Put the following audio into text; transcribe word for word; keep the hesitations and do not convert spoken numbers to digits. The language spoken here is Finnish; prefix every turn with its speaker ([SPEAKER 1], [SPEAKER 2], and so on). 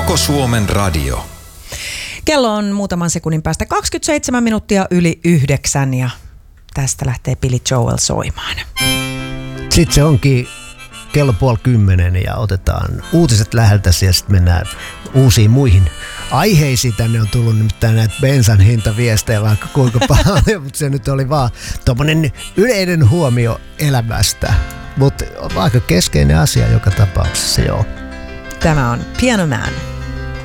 [SPEAKER 1] Koko Suomen radio.
[SPEAKER 2] Kello on muutaman sekunnin päästä kaksikymmentäseitsemän minuuttia yli yhdeksän ja tästä lähtee Billy Joel soimaan.
[SPEAKER 3] Sitten se onkin kello puoli kymmenen ja otetaan uutiset läheltäsi ja sitten mennään uusiin muihin aiheisiin. Tänne on tullut nimittäin näitä bensan hintaviestejä vaikka kuinka paljon, mutta se nyt oli vaan tommonen yleinen huomio elämästä. Mutta aika keskeinen asia joka tapauksessa, joo.
[SPEAKER 2] Tämä on Piano Man.